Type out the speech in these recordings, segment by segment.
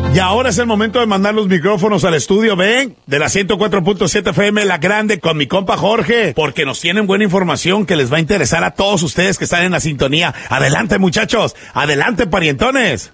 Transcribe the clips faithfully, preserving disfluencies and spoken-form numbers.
Y ahora es el momento de mandar los micrófonos al estudio, ven, de la ciento cuatro punto siete F M La Grande con mi compa Jorge, porque nos tienen buena información que les va a interesar a todos ustedes que están en la sintonía. Adelante, muchachos, adelante, parientones.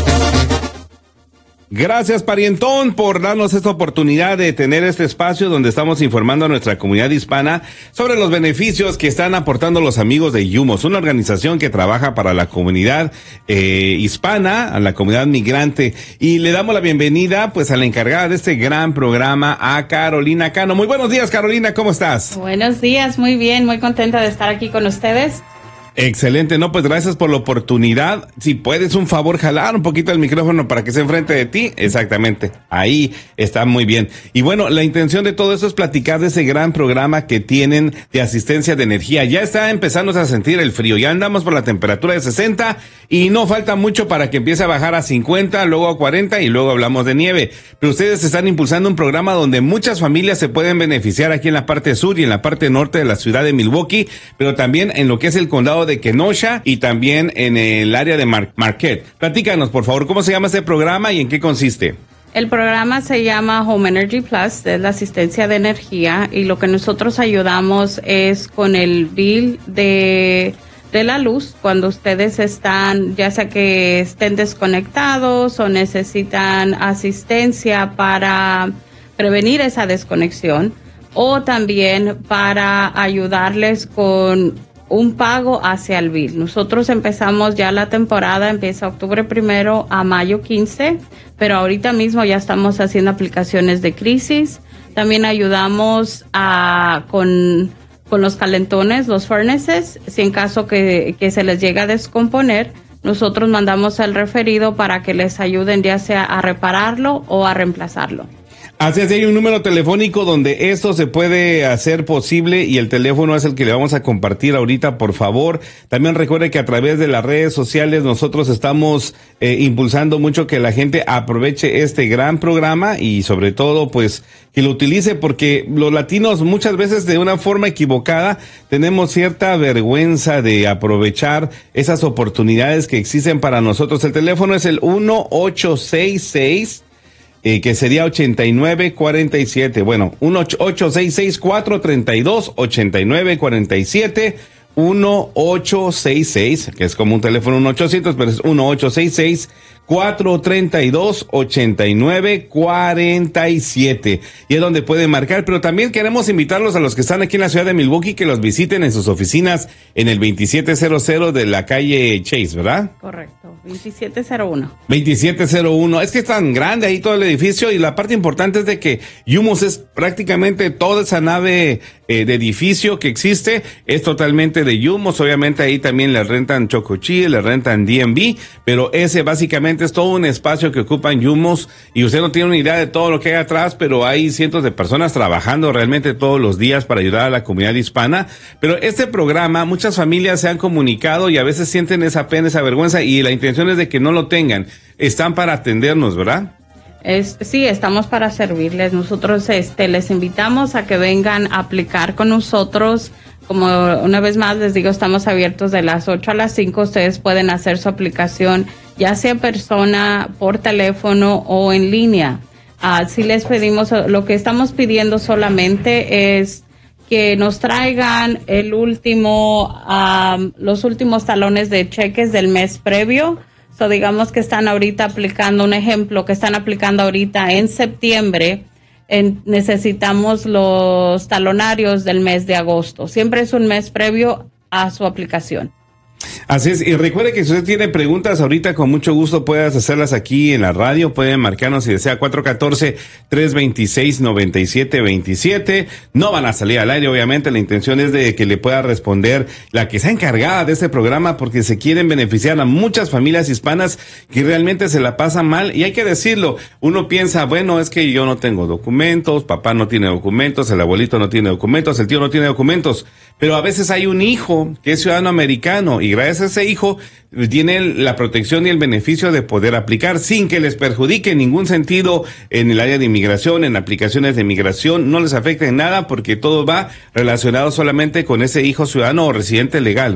Gracias, parientón, por darnos esta oportunidad de tener este espacio donde estamos informando a nuestra comunidad hispana sobre los beneficios que están aportando los amigos de Yumos, una organización que trabaja para la comunidad eh, hispana, a la comunidad migrante. Y le damos la bienvenida pues a la encargada de este gran programa, a Carolina Cano. Muy buenos días, Carolina, ¿cómo estás? Buenos días, muy bien, muy contenta de estar aquí con ustedes. Excelente, no, pues gracias por la oportunidad. Si puedes, un favor, jalar un poquito el micrófono para que esté enfrente de ti. Exactamente, ahí está muy bien. Y bueno, la intención de todo esto es platicar de ese gran programa que tienen de asistencia de energía. Ya está empezando a sentir el frío, ya andamos por la temperatura de sesenta y no falta mucho para que empiece a bajar a cincuenta, luego a cuarenta y luego hablamos de nieve. Pero ustedes están impulsando un programa donde muchas familias se pueden beneficiar aquí en la parte sur y en la parte norte de la ciudad de Milwaukee, pero también en lo que es el condado de Kenosha y también en el área de Mar- Marquette. Platícanos, por favor, ¿cómo se llama este programa y en qué consiste? El programa se llama Home Energy Plus, es la asistencia de energía, y lo que nosotros ayudamos es con el bill de, de la luz cuando ustedes están, ya sea que estén desconectados o necesitan asistencia para prevenir esa desconexión, o también para ayudarles con un pago hacia el bill. Nosotros empezamos ya la temporada, empieza octubre primero a mayo quince, pero ahorita mismo ya estamos haciendo aplicaciones de crisis. También ayudamos a, con, con los calentones, los furnaces, si en caso que, que se les llega a descomponer, nosotros mandamos al referido para que les ayuden ya sea a repararlo o a reemplazarlo. Así es, hay un número telefónico donde esto se puede hacer posible y el teléfono es el que le vamos a compartir ahorita, por favor. También recuerde que a través de las redes sociales nosotros estamos eh, impulsando mucho que la gente aproveche este gran programa y sobre todo pues que lo utilice, porque los latinos muchas veces de una forma equivocada tenemos cierta vergüenza de aprovechar esas oportunidades que existen para nosotros. El teléfono es el uno ocho seis seis Eh, que sería ochenta y nueve cuarenta y siete. Bueno, uno ocho seis seis, cuatro tres dos, ochenta y nueve cuarenta y siete. uno ocho seis seis, que es como un teléfono uno ochocientos, pero es uno ocho seis seis, cuatro tres dos, ochenta y nueve cuarenta y siete. Y es donde pueden marcar, pero también queremos invitarlos a los que están aquí en la ciudad de Milwaukee que los visiten en sus oficinas en el veintisiete cero cero de la calle Chase, ¿verdad? Correcto, veintisiete cero uno. veintisiete cero uno. Es que es tan grande ahí todo el edificio y la parte importante es de que Yumos es prácticamente toda esa nave eh, de edificio que existe, es totalmente de Yumos. Obviamente ahí también le rentan Choco Chill, le rentan D M V, pero ese básicamente es todo un espacio que ocupan Yumos y usted no tiene una idea de todo lo que hay atrás, pero hay cientos de personas trabajando realmente todos los días para ayudar a la comunidad hispana. Pero este programa, muchas familias se han comunicado y a veces sienten esa pena, esa vergüenza, y la intención es de que no lo tengan. Están para atendernos, ¿verdad? Es, sí, estamos para servirles. Nosotros este, les invitamos a que vengan a aplicar con nosotros. Como una vez más les digo, estamos abiertos de las ocho a las cinco. Ustedes pueden hacer su aplicación, ya sea en persona, por teléfono o en línea. Uh, si les pedimos, lo que estamos pidiendo solamente es que nos traigan el último, um, los últimos talones de cheques del mes previo. So, digamos que están ahorita aplicando, un ejemplo, que están aplicando ahorita en septiembre, en, necesitamos los talonarios del mes de agosto. Siempre es un mes previo a su aplicación. Así es, y recuerde que si usted tiene preguntas ahorita, con mucho gusto puedas hacerlas aquí en la radio, pueden marcarnos si desea cuatro uno cuatro, tres dos seis, nueve siete dos siete. No van a salir al aire, obviamente, la intención es de que le pueda responder la que está encargada de este programa, porque se quieren beneficiar a muchas familias hispanas que realmente se la pasan mal, y hay que decirlo, uno piensa, bueno, es que yo no tengo documentos, papá no tiene documentos, el abuelito no tiene documentos, el tío no tiene documentos, pero a veces hay un hijo que es ciudadano americano y gracias a ese hijo tiene la protección y el beneficio de poder aplicar sin que les perjudique en ningún sentido en el área de inmigración, en aplicaciones de inmigración, no les afecta en nada porque todo va relacionado solamente con ese hijo ciudadano o residente legal, ¿verdad?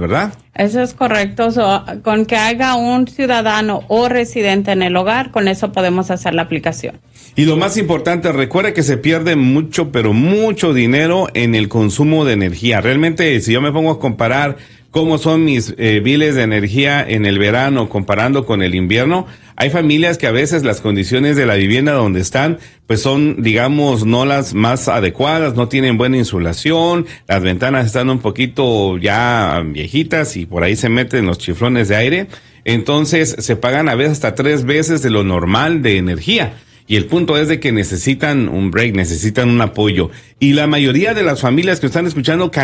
Eso es correcto. So, con que haya un ciudadano o residente en el hogar, con eso podemos hacer la aplicación. Y lo más importante, recuerde que se pierde mucho, pero mucho dinero en el consumo de energía. Realmente, si yo me pongo a comparar cómo son mis eh, biles de energía en el verano comparando con el invierno, hay familias que a veces las condiciones de la vivienda donde están, pues son, digamos, no las más adecuadas, no tienen buena insulación, las ventanas están un poquito ya viejitas y por ahí se meten los chiflones de aire. Entonces se pagan a veces hasta tres veces de lo normal de energía. Y el punto es de que necesitan un break, necesitan un apoyo. Y la mayoría de las familias que están escuchando